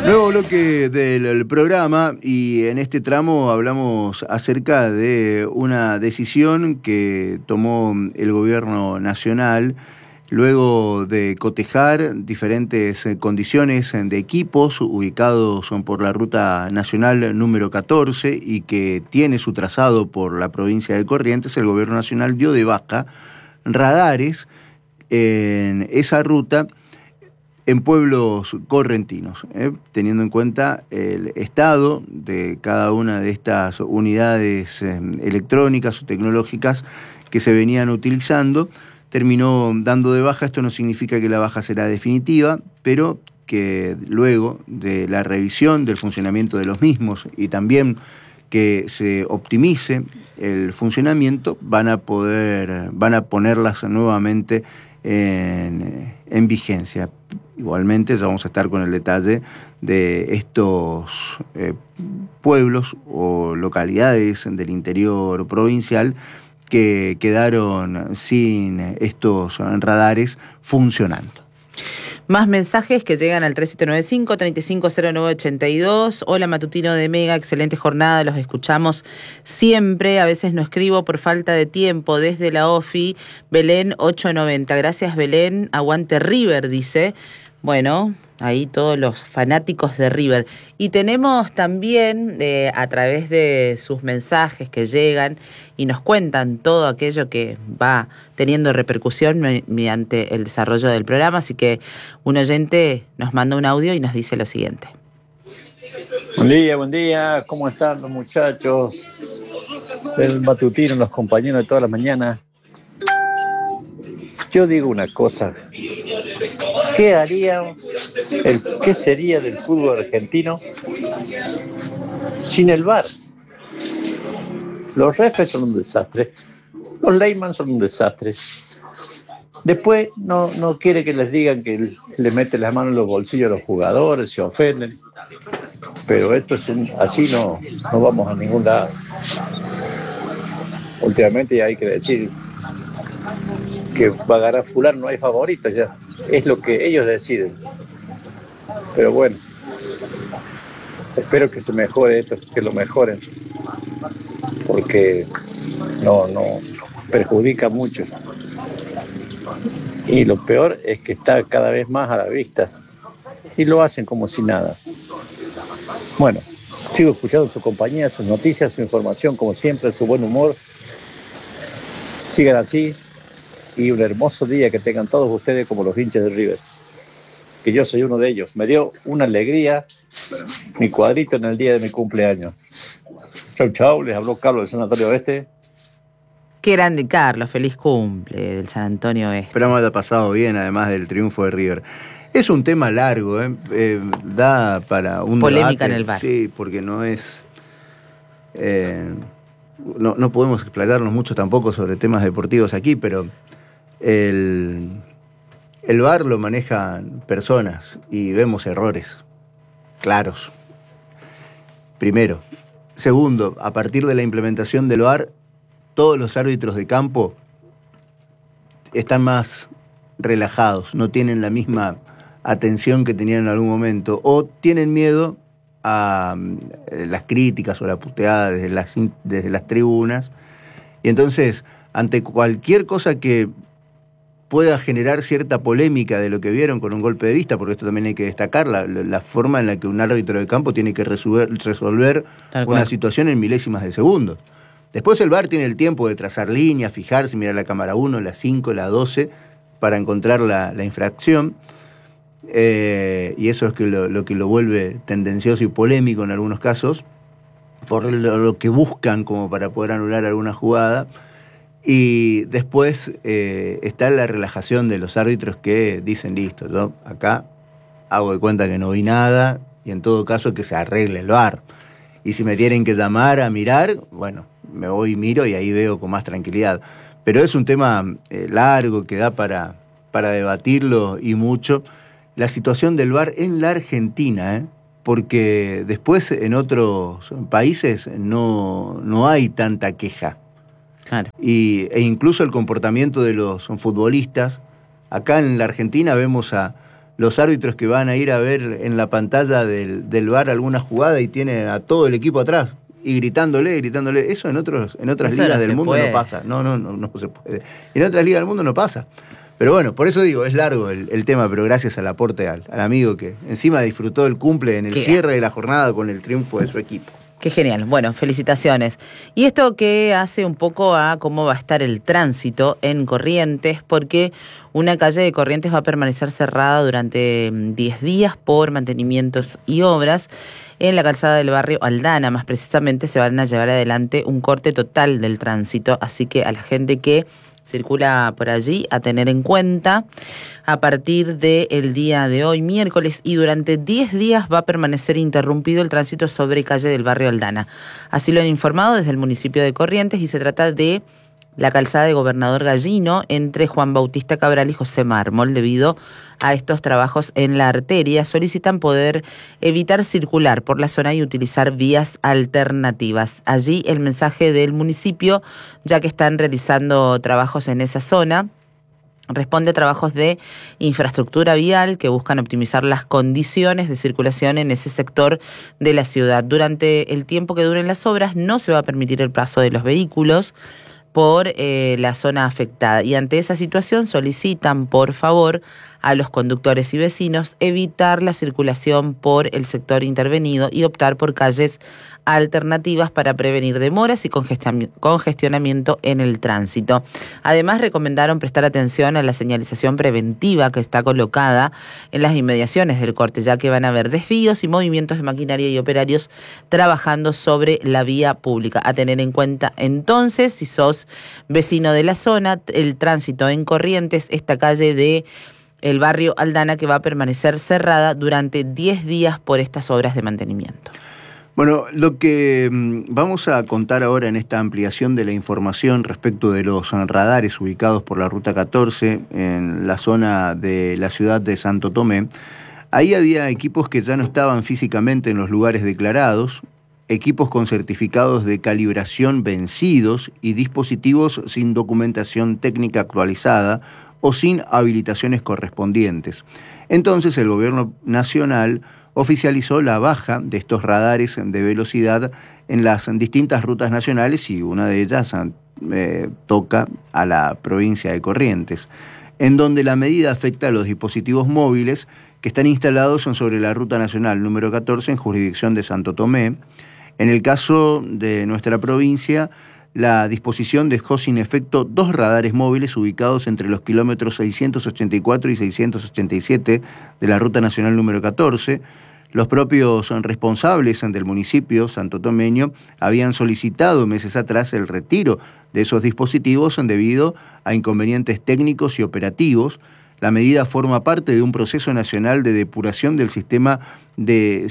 Nuevo bloque del programa y en este tramo hablamos acerca de una decisión que tomó el gobierno nacional luego de cotejar diferentes condiciones de equipos ubicados por la ruta nacional número 14 y que tiene su trazado por la provincia de Corrientes. El gobierno nacional dio de baja radares en esa ruta en pueblos correntinos, teniendo en cuenta el estado de cada una de estas unidades electrónicas o tecnológicas que se venían utilizando, terminó dando de baja. Esto no significa que la baja será definitiva, pero que luego de la revisión del funcionamiento de los mismos y también que se optimice el funcionamiento, van a ponerlas nuevamente en vigencia. Igualmente ya vamos a estar con el detalle de estos pueblos o localidades del interior provincial que quedaron sin estos radares funcionando. Más mensajes que llegan al 3795-350982. Hola, matutino de Mega, excelente jornada, los escuchamos siempre. A veces no escribo por falta de tiempo. Desde la OFI, Belén 890. Gracias, Belén. Aguante River, dice. Bueno, ahí todos los fanáticos de River. Y tenemos también, a través de sus mensajes que llegan y nos cuentan todo aquello que va teniendo repercusión mediante el desarrollo del programa. Así que un oyente nos manda un audio y nos dice lo siguiente. Buen día. ¿Cómo están los muchachos del matutino, los compañeros de todas las mañanas? Yo digo una cosa. ¿Qué sería del fútbol argentino sin el VAR? Los refes son un desastre. Los layman son un desastre. Después no quiere que les digan que le meten las manos en los bolsillos a los jugadores, se ofenden. Pero esto así no vamos a ningún lado. Últimamente ya hay que decir que va a ganar fulano, no hay favoritos ya. Es lo que ellos deciden. Pero bueno, espero que se mejore esto, que lo mejoren, porque no perjudica mucho. Y lo peor es que está cada vez más a la vista y lo hacen como si nada. Bueno, sigo escuchando su compañía, sus noticias, su información, como siempre, su buen humor. Sigan así y un hermoso día que tengan todos ustedes como los hinchas de River, que yo soy uno de ellos. Me dio una alegría mi cuadrito en el día de mi cumpleaños. Chau, les habló Carlos del San Antonio Oeste. Qué grande, Carlos, feliz cumple del San Antonio Oeste. Esperamos haya pasado bien, además del triunfo de River. Es un tema largo, da para un polémica debate, en el VAR. Sí, porque no es... no podemos explayarnos mucho tampoco sobre temas deportivos aquí, pero el VAR lo manejan personas y vemos errores claros. Primero. Segundo, a partir de la implementación del VAR, todos los árbitros de campo están más relajados, no tienen la misma atención que tenían en algún momento, o tienen miedo a las críticas o la puteada desde las tribunas, y entonces, ante cualquier cosa que pueda generar cierta polémica de lo que vieron con un golpe de vista, porque esto también hay que destacar, la forma en la que un árbitro de campo tiene que resolver una situación en milésimas de segundos. Después el VAR tiene el tiempo de trazar líneas, fijarse, mirar la cámara 1, la 5, la 12, para encontrar la infracción. Y eso es lo que lo vuelve tendencioso y polémico en algunos casos, por lo que buscan como para poder anular alguna jugada. Y después está la relajación de los árbitros que dicen, listo, yo acá hago de cuenta que no vi nada, y en todo caso que se arregle el VAR. Y si me tienen que llamar a mirar, bueno, me voy y miro y ahí veo con más tranquilidad. Pero es un tema largo que da para debatirlo y mucho. La situación del VAR en la Argentina, porque después en otros países no hay tanta queja. Claro. E incluso el comportamiento de los futbolistas. Acá en la Argentina vemos a los árbitros que van a ir a ver en la pantalla del VAR alguna jugada y tienen a todo el equipo atrás y gritándole. Eso en otras Eso ligas no del se mundo puede. no pasa. No se puede. En otras ligas del mundo no pasa. Pero bueno, por eso digo, es largo el tema, pero gracias al aporte al amigo que encima disfrutó el cumple en el cierre de la jornada con el triunfo de su equipo. Qué genial. Bueno, felicitaciones. Y esto que hace un poco a cómo va a estar el tránsito en Corrientes, porque una calle de Corrientes va a permanecer cerrada durante 10 días por mantenimientos y obras. En la calzada del barrio Aldana, más precisamente, se van a llevar adelante un corte total del tránsito. Así que a la gente que circula por allí, a tener en cuenta, a partir del día de hoy, miércoles, y durante 10 días va a permanecer interrumpido el tránsito sobre calle del barrio Aldana. Así lo han informado desde el municipio de Corrientes y se trata de la calzada de Gobernador Gallino entre Juan Bautista Cabral y José Mármol. Debido a estos trabajos en la arteria, solicitan poder evitar circular por la zona y utilizar vías alternativas. Allí el mensaje del municipio, ya que están realizando trabajos en esa zona, responde a trabajos de infraestructura vial que buscan optimizar las condiciones de circulación en ese sector de la ciudad. Durante el tiempo que duren las obras no se va a permitir el paso de los vehículos por la zona afectada. Y ante esa situación solicitan, por favor, a los conductores y vecinos evitar la circulación por el sector intervenido y optar por calles alternativas para prevenir demoras y congestionamiento en el tránsito. Además, recomendaron prestar atención a la señalización preventiva que está colocada en las inmediaciones del corte, ya que van a haber desvíos y movimientos de maquinaria y operarios trabajando sobre la vía pública. A tener en cuenta entonces, si sos vecino de la zona, el tránsito en Corrientes, esta calle de el barrio Aldana, que va a permanecer cerrada durante 10 días por estas obras de mantenimiento. Bueno, lo que vamos a contar ahora en esta ampliación de la información respecto de los radares ubicados por la Ruta 14 en la zona de la ciudad de Santo Tomé, ahí había equipos que ya no estaban físicamente en los lugares declarados, equipos con certificados de calibración vencidos y dispositivos sin documentación técnica actualizada o sin habilitaciones correspondientes. Entonces el gobierno nacional oficializó la baja de estos radares de velocidad en las distintas rutas nacionales y una de ellas toca a la provincia de Corrientes, en donde la medida afecta a los dispositivos móviles que están instalados sobre la ruta nacional número 14 en jurisdicción de Santo Tomé. En el caso de nuestra provincia, la disposición dejó sin efecto 2 radares móviles ubicados entre los kilómetros 684 y 687 de la Ruta Nacional número 14. Los propios responsables del municipio santotomeño habían solicitado meses atrás el retiro de esos dispositivos debido a inconvenientes técnicos y operativos. La medida forma parte de un proceso nacional de depuración del sistema de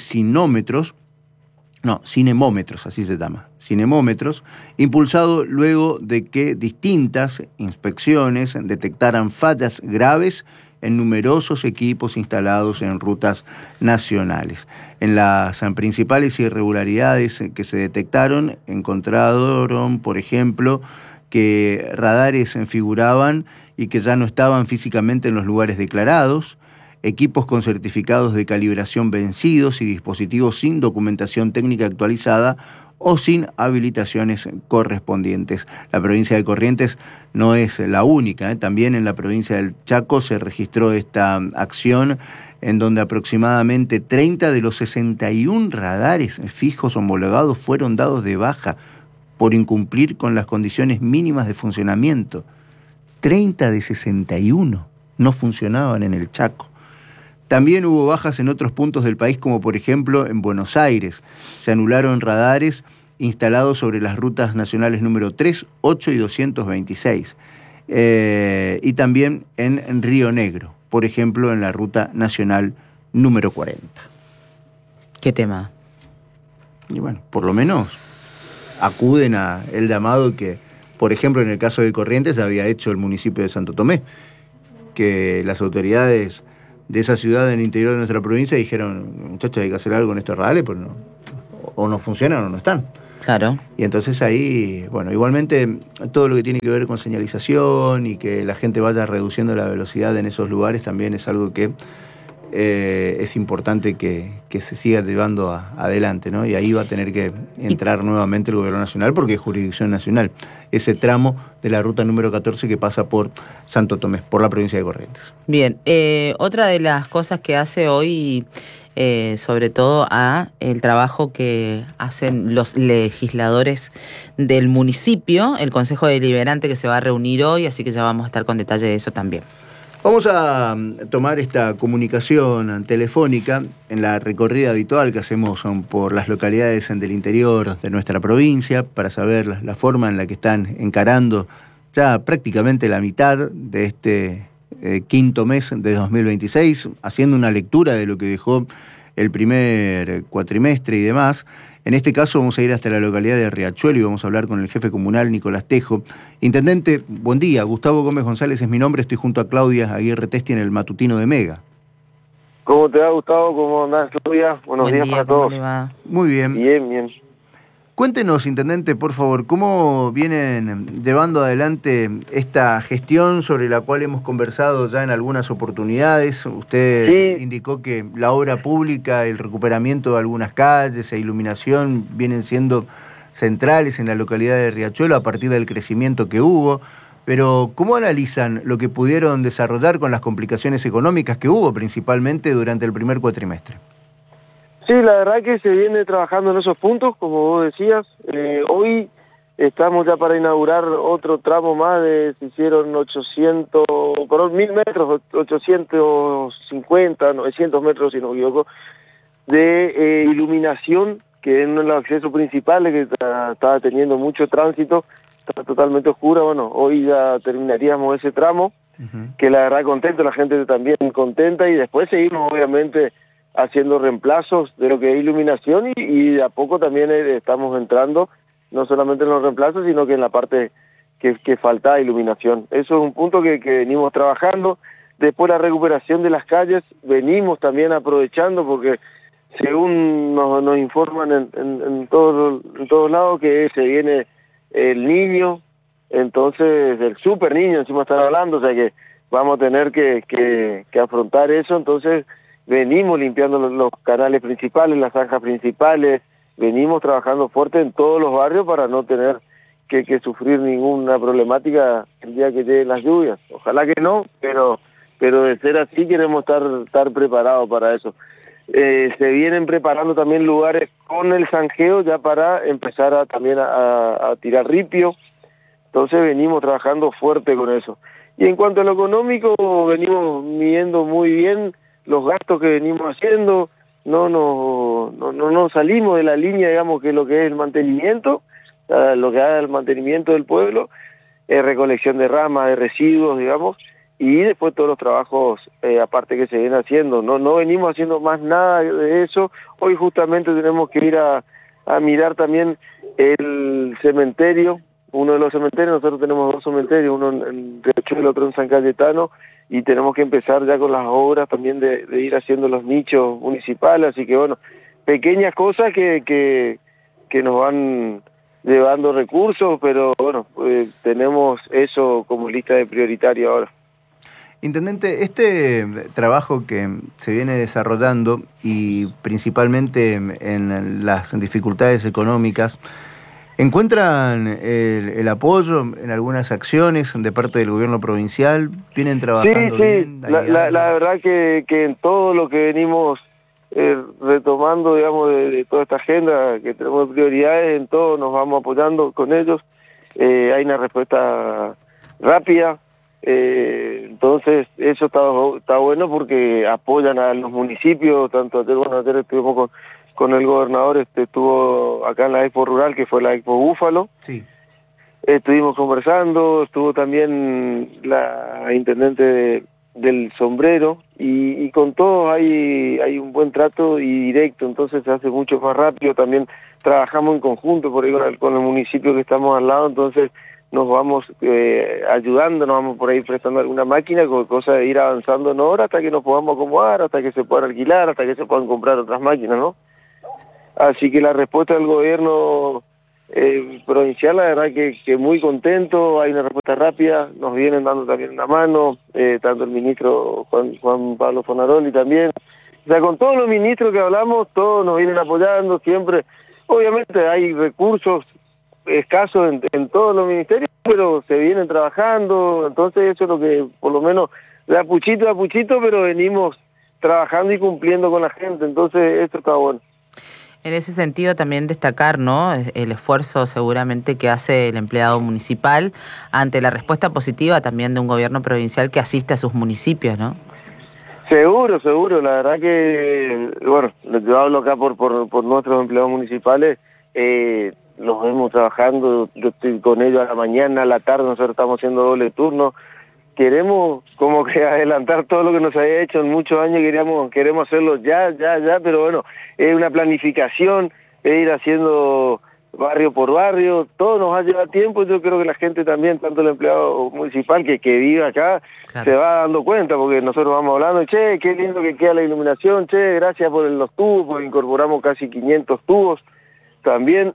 cinemómetros, así se llama, cinemómetros, impulsado luego de que distintas inspecciones detectaran fallas graves en numerosos equipos instalados en rutas nacionales. En las principales irregularidades que se detectaron, encontraron, por ejemplo, que radares figuraban y que ya no estaban físicamente en los lugares declarados, equipos con certificados de calibración vencidos y dispositivos sin documentación técnica actualizada o sin habilitaciones correspondientes. La provincia de Corrientes no es la única, también en la provincia del Chaco se registró esta acción en donde aproximadamente 30 de los 61 radares fijos homologados fueron dados de baja por incumplir con las condiciones mínimas de funcionamiento. 30 de 61 no funcionaban en el Chaco. También hubo bajas en otros puntos del país, como por ejemplo en Buenos Aires. Se anularon radares instalados sobre las rutas nacionales número 3, 8 y 226. Y también en Río Negro, por ejemplo en la ruta nacional número 40. ¿Qué tema? Y bueno, por lo menos acuden a el llamado que, por ejemplo, en el caso de Corrientes había hecho el municipio de Santo Tomé, que las autoridades de esa ciudad en el interior de nuestra provincia dijeron, muchachos, hay que hacer algo con estos radares, pero o no funcionan o no están. Claro. Y entonces ahí, bueno, igualmente todo lo que tiene que ver con señalización y que la gente vaya reduciendo la velocidad en esos lugares también es algo que es importante que se siga llevando adelante, ¿no? Y ahí va a tener que entrar nuevamente el Gobierno Nacional porque es jurisdicción nacional, ese tramo de la ruta número 14 que pasa por Santo Tomé, por la provincia de Corrientes. Bien, otra de las cosas que hace hoy, sobre todo el trabajo que hacen los legisladores del municipio, el Consejo Deliberante que se va a reunir hoy, así que ya vamos a estar con detalle de eso también. Vamos a tomar esta comunicación telefónica en la recorrida habitual que hacemos por las localidades del interior de nuestra provincia para saber la forma en la que están encarando ya prácticamente la mitad de este quinto mes de 2026, haciendo una lectura de lo que dejó el primer cuatrimestre y demás. En este caso vamos a ir hasta la localidad de Riachuelo y vamos a hablar con el jefe comunal Nicolás Tejo. Intendente, buen día. Gustavo Gómez González es mi nombre. Estoy junto a Claudia Aguirre Testi en el matutino de Mega. ¿Cómo te va, Gustavo? ¿Cómo andás, Claudia? Buenos días para todos. ¿Cómo le va? Muy bien. Bien. Cuéntenos, intendente, por favor, ¿cómo vienen llevando adelante esta gestión sobre la cual hemos conversado ya en algunas oportunidades? Usted indicó que la obra pública, el recuperamiento de algunas calles e iluminación vienen siendo centrales en la localidad de Riachuelo a partir del crecimiento que hubo, pero ¿cómo analizan lo que pudieron desarrollar con las complicaciones económicas que hubo principalmente durante el primer cuatrimestre? Sí, la verdad que se viene trabajando en esos puntos, como vos decías. Hoy estamos ya para inaugurar otro tramo más, se hicieron 1000 metros, 850, 900 metros, si no me equivoco, de iluminación, que es uno de los accesos principales, que estaba teniendo mucho tránsito, está totalmente oscura. Bueno, hoy ya terminaríamos ese tramo, que la verdad contento, la gente también contenta, y después seguimos obviamente haciendo reemplazos de lo que es iluminación y de a poco también estamos entrando no solamente en los reemplazos, sino que en la parte que falta iluminación. Eso es un punto que venimos trabajando. Después la recuperación de las calles, venimos también aprovechando porque según nos informan en todos lados que se viene el niño, entonces el super niño encima están hablando, o sea que vamos a tener que afrontar eso. Entonces venimos limpiando los canales principales, las zanjas principales, venimos trabajando fuerte en todos los barrios para no tener que sufrir ninguna problemática el día que lleguen las lluvias. Ojalá que no, pero de ser así queremos estar preparados para eso. Se vienen preparando también lugares con el zanjeo ya para empezar también a tirar ripio, entonces venimos trabajando fuerte con eso. Y en cuanto a lo económico, venimos midiendo muy bien los gastos que venimos haciendo, no salimos de la línea, digamos, que lo que es el mantenimiento, lo que haga el mantenimiento del pueblo, recolección de ramas, de residuos, digamos, y después todos los trabajos aparte que se vienen haciendo. No venimos haciendo más nada de eso. Hoy justamente tenemos que ir a mirar también el cementerio, uno de los cementerios. Nosotros tenemos dos cementerios, uno en Riachuelo y otro en San Cayetano, y tenemos que empezar ya con las obras también de ir haciendo los nichos municipales. Así que bueno, pequeñas cosas que nos van llevando recursos, pero bueno, tenemos eso como lista de prioritario ahora. Intendente, este trabajo que se viene desarrollando y principalmente en las dificultades económicas, ¿encuentran el apoyo en algunas acciones de parte del gobierno provincial? ¿Vienen trabajando bien? La verdad que en todo lo que venimos retomando, digamos, de toda esta agenda, que tenemos prioridades, en todo nos vamos apoyando con ellos. Hay una respuesta rápida, entonces eso está bueno porque apoyan a los municipios, tanto ayer estuvimos con el gobernador, estuvo acá en la Expo Rural, que fue la Expo Búfalo. Sí. Estuvimos conversando, estuvo también la intendente del Sombrero, y con todos hay un buen trato y directo, entonces se hace mucho más rápido. También trabajamos en conjunto por ahí con el municipio que estamos al lado, entonces nos vamos ayudando, nos vamos por ahí prestando alguna máquina, con cosa de ir avanzando en hora hasta que nos podamos acomodar, hasta que se puedan alquilar, hasta que se puedan comprar otras máquinas, ¿no? Así que la respuesta del gobierno provincial, la verdad que muy contento, hay una respuesta rápida, nos vienen dando también una mano, tanto el ministro Juan Pablo Fornaroli también. O sea, con todos los ministros que hablamos, todos nos vienen apoyando siempre. Obviamente hay recursos escasos en todos los ministerios, pero se vienen trabajando, entonces eso es lo que por lo menos de a puchito, pero venimos trabajando y cumpliendo con la gente, entonces esto está bueno. En ese sentido también destacar, ¿no?, el esfuerzo seguramente que hace el empleado municipal ante la respuesta positiva también de un gobierno provincial que asiste a sus municipios, ¿no? Seguro, la verdad que, bueno, yo hablo acá por nuestros empleados municipales, los vemos trabajando, yo estoy con ellos a la mañana, a la tarde, nosotros estamos haciendo doble turno, queremos como que adelantar todo lo que nos había hecho en muchos años, queremos hacerlo ya, pero bueno, es una planificación, es ir haciendo barrio por barrio, todo nos va a llevar tiempo, yo creo que la gente también, tanto el empleado municipal que vive acá, claro, se va dando cuenta, porque nosotros vamos hablando, che, qué lindo que queda la iluminación, che, gracias por los tubos, porque incorporamos casi 500 tubos, también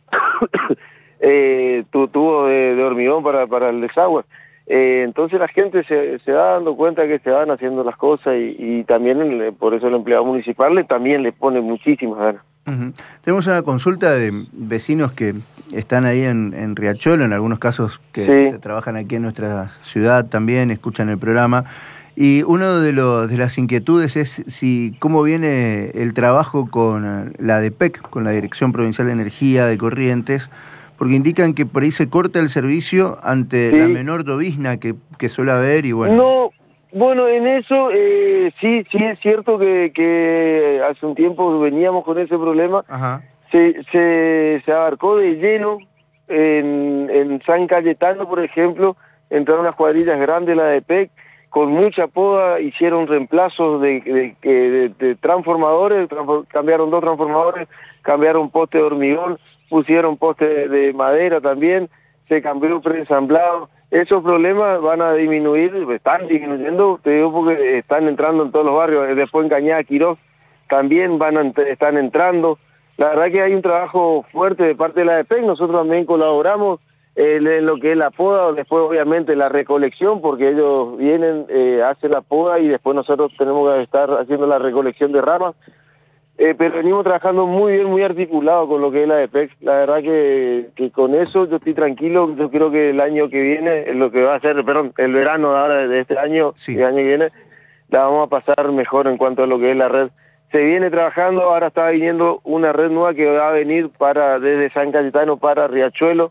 tubos de hormigón para el desagüe. Entonces la gente se va dando cuenta que se van haciendo las cosas y también por eso el empleado municipal también le pone muchísimas ganas. Uh-huh. Tenemos una consulta de vecinos que están ahí en Riachuelo, en algunos casos que trabajan aquí en nuestra ciudad también, escuchan el programa. Y uno de las inquietudes es cómo viene el trabajo con la DPEC, con la Dirección Provincial de Energía de Corrientes, porque indican que por ahí se corta el servicio ante la menor llovizna que suele haber y bueno. No, bueno, en eso sí es cierto que hace un tiempo veníamos con ese problema. Ajá. Se abarcó de lleno en San Cayetano, por ejemplo, entraron unas cuadrillas grandes la DPEC, con mucha poda hicieron reemplazos de transformadores, cambiaron 2 transformadores, cambiaron poste de hormigón, pusieron poste de madera también, se cambió preensamblado. Esos problemas van a disminuir, están disminuyendo, te digo porque están entrando en todos los barrios, después en Cañada Quirós también están entrando. La verdad que hay un trabajo fuerte de parte de la DPEC, nosotros también colaboramos en lo que es la poda, después obviamente la recolección, porque ellos vienen, hacen la poda y después nosotros tenemos que estar haciendo la recolección de ramas. Pero venimos trabajando muy bien, muy articulado con lo que es la DPEC. La verdad que con eso yo estoy tranquilo. Yo creo que el año que viene, lo que va a ser, el verano de ahora de este año, el año que viene, la vamos a pasar mejor en cuanto a lo que es la red. Se viene trabajando, ahora está viniendo una red nueva que va a venir desde San Cayetano para Riachuelo.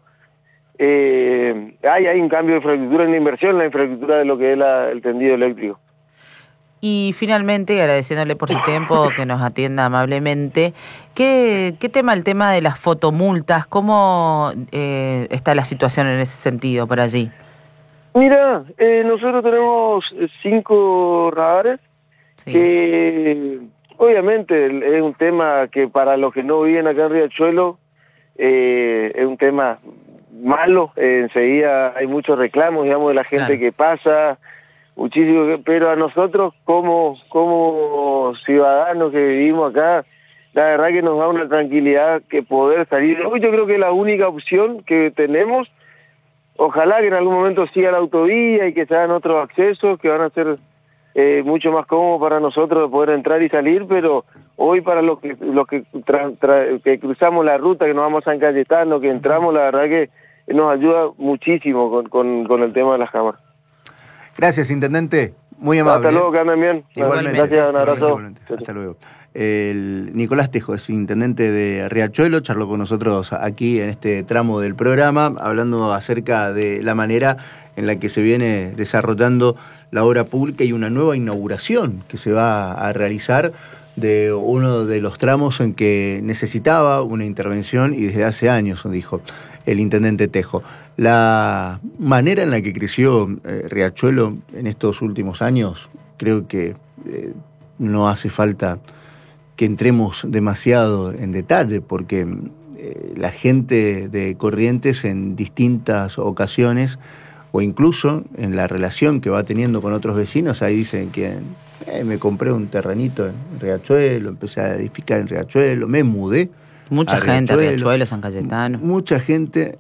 Hay un cambio de infraestructura en la inversión, en la infraestructura de lo que es el tendido eléctrico. Y finalmente, agradeciéndole por su tiempo, que nos atienda amablemente, ¿qué tema el tema de las fotomultas? ¿Cómo está la situación en ese sentido por allí? Mira, nosotros tenemos 5 radares, que obviamente es un tema que para los que no viven acá en Riachuelo, es un tema malo, enseguida hay muchos reclamos, digamos, de la gente que pasa, muchísimo, pero a nosotros como ciudadanos que vivimos acá, la verdad que nos da una tranquilidad que poder salir. Hoy yo creo que es la única opción que tenemos. Ojalá que en algún momento siga la autovía y que se hagan otros accesos que van a ser mucho más cómodos para nosotros de poder entrar y salir, pero hoy para los que cruzamos la ruta, que nos vamos a San Cayetano, que entramos, la verdad que nos ayuda muchísimo con el tema de las cámaras. Gracias, intendente. Muy amable. Hasta luego, que anden bien. Igualmente. Gracias, un abrazo. Igualmente. Hasta luego. El Nicolás Tejo es intendente de Riachuelo, charló con nosotros aquí en este tramo del programa, hablando acerca de la manera en la que se viene desarrollando la obra pública y una nueva inauguración que se va a realizar de uno de los tramos en que necesitaba una intervención y desde hace años, dijo el intendente Tejo. La manera en la que creció Riachuelo en estos últimos años, creo que no hace falta que entremos demasiado en detalle, porque la gente de Corrientes en distintas ocasiones, o incluso en la relación que va teniendo con otros vecinos, ahí dicen que me compré un terrenito en Riachuelo, empecé a edificar en Riachuelo, me mudé Mucha gente, Riachuelo, San Cayetano. Mucha gente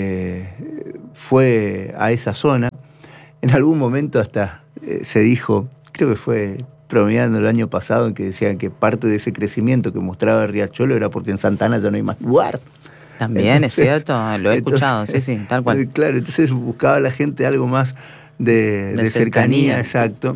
fue a esa zona. En algún momento hasta se dijo, creo que fue promediando el año pasado, en que decían que parte de ese crecimiento que mostraba Riachuelo era porque en Santana ya no hay más lugar. También, entonces, es cierto, lo he escuchado, sí, tal cual. Claro, entonces buscaba la gente algo más de cercanía, exacto.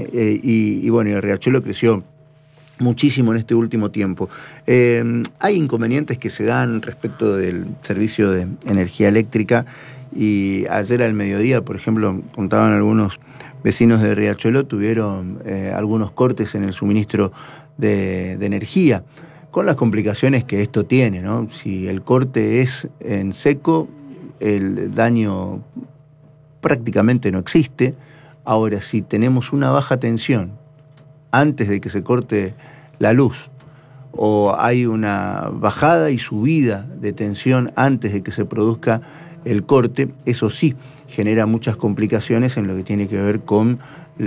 Y bueno, el Riachuelo creció muchísimo en este último tiempo. Hay inconvenientes que se dan respecto del servicio de energía eléctrica, y ayer al mediodía, por ejemplo, contaban algunos vecinos de Riachuelo, tuvieron algunos cortes en el suministro de energía, con las complicaciones que esto tiene, ¿no? Si el corte es en seco, el daño prácticamente no existe. Ahora, si tenemos una baja tensión antes de que se corte la luz, o hay una bajada y subida de tensión antes de que se produzca el corte, eso sí genera muchas complicaciones en lo que tiene que ver con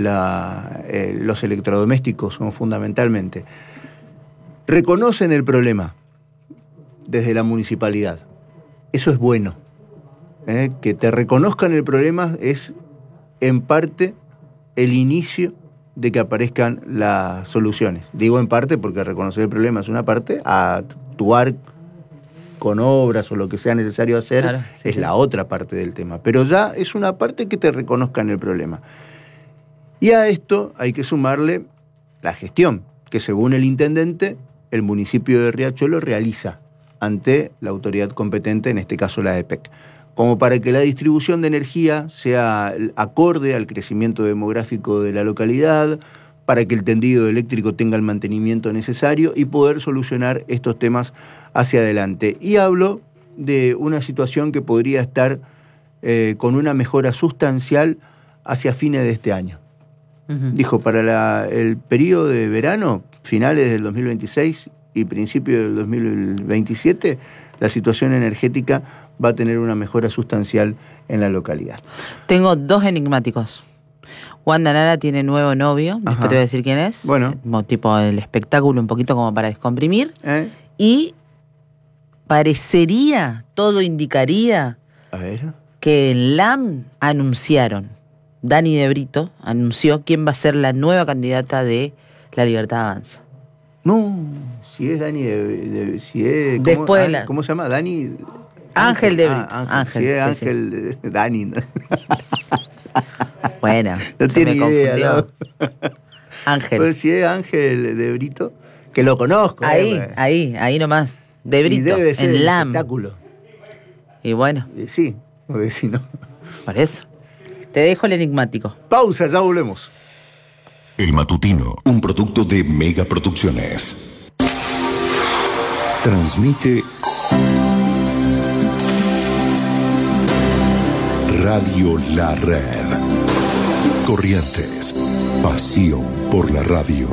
los electrodomésticos, son fundamentalmente. Reconocen el problema desde la municipalidad. Eso es bueno. Que te reconozcan el problema es, en parte, el inicio de que aparezcan las soluciones. Digo en parte porque reconocer el problema es una parte, actuar con obras o lo que sea necesario hacer, claro, es la otra parte del tema. Pero ya es una parte que te reconozcan el problema. Y a esto hay que sumarle la gestión, que según el intendente, el municipio de Riachuelo realiza ante la autoridad competente, en este caso la EPEC, como para que la distribución de energía sea acorde al crecimiento demográfico de la localidad, para que el tendido eléctrico tenga el mantenimiento necesario y poder solucionar estos temas hacia adelante. Y hablo de una situación que podría estar con una mejora sustancial hacia fines de este año. Dijo, para el periodo de verano, finales del 2026 y principio del 2027, la situación energética va a tener una mejora sustancial en la localidad. Tengo dos enigmáticos. Wanda Nara tiene nuevo novio, después te voy a decir quién es. Bueno. Tipo el espectáculo, un poquito como para descomprimir. Y parecería, todo indicaría, a ver, que en LAM anunciaron, Dani de Brito anunció quién va a ser la nueva candidata de La Libertad Avanza. No, si es Dani si es, ¿cómo se llama? Dani... Ángel de Brito. Ángel, si es Ángel de Dani. ¿No? Bueno, no tiene idea, ¿no? Ángel. Pues si es Ángel de Brito, que lo conozco. Ahí nomás. De Brito, y debe ser en LAM. Espectáculo. Y bueno. Sí, porque si no. Por eso. Te dejo el enigmático. Pausa, ya volvemos. El Matutino, un producto de Mega Producciones. Transmite Radio La Red. Corrientes, pasión por la radio.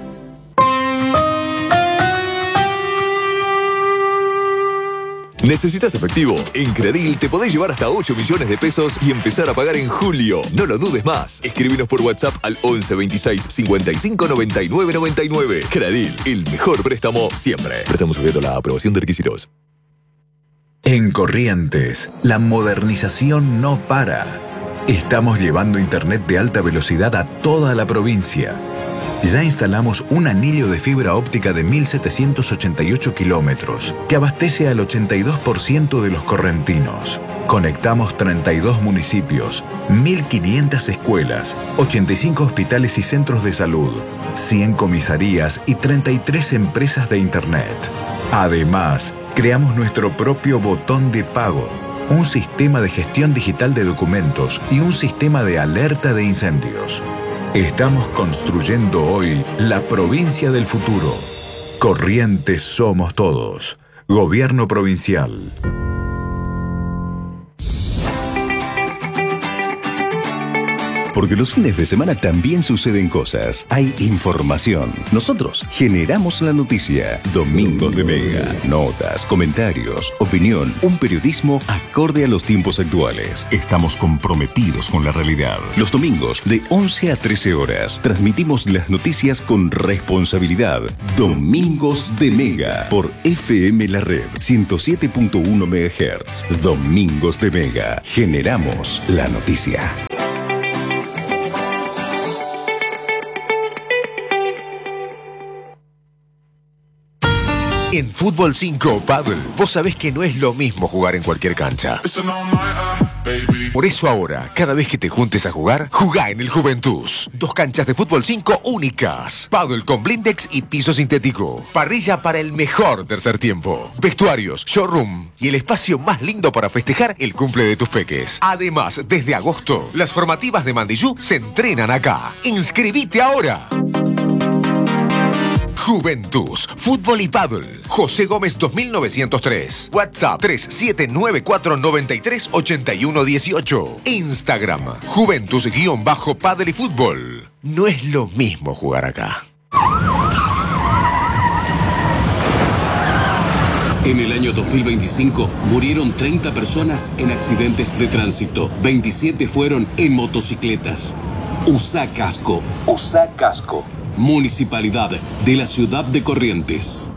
¿Necesitas efectivo? En Credil te podés llevar hasta 8 millones de pesos y empezar a pagar en julio. No lo dudes más. Escríbenos por WhatsApp al 11 26 55 99 99. Credil, el mejor préstamo siempre. Préstamo sujeto a la aprobación de requisitos. En Corrientes, la modernización no para. Estamos llevando internet de alta velocidad a toda la provincia. Ya instalamos un anillo de fibra óptica de 1.788 kilómetros que abastece al 82% de los correntinos. Conectamos 32 municipios, 1.500 escuelas, 85 hospitales y centros de salud, 100 comisarías y 33 empresas de internet. Además, creamos nuestro propio botón de pago, un sistema de gestión digital de documentos y un sistema de alerta de incendios. Estamos construyendo hoy la provincia del futuro. Corrientes somos todos. Gobierno provincial. Porque los fines de semana también suceden cosas. Hay información. Nosotros generamos la noticia. Domingos de Mega. Notas, comentarios, opinión. Un periodismo acorde a los tiempos actuales. Estamos comprometidos con la realidad. Los domingos de 11 a 13 horas transmitimos las noticias con responsabilidad. Domingos de Mega por FM La Red 107.1 MHz. Domingos de Mega. Generamos la noticia. En Fútbol 5 Paddle, vos sabés que no es lo mismo jugar en cualquier cancha. Por eso ahora, cada vez que te juntes a jugar, jugá en el Juventus. 2 canchas de Fútbol 5 únicas. Paddle con blindex y piso sintético. Parrilla para el mejor tercer tiempo. Vestuarios, showroom y el espacio más lindo para festejar el cumple de tus peques. Además, desde agosto, las formativas de Mandillú se entrenan acá. ¡Inscribite ahora! Juventus, Fútbol y Paddle. José Gómez 2903. WhatsApp 3794938118. Instagram, Juventus_Paddle y Fútbol. No es lo mismo jugar acá. En el año 2025 murieron 30 personas en accidentes de tránsito. 27 fueron en motocicletas. Usa casco. Usa casco. Municipalidad de la Ciudad de Corrientes.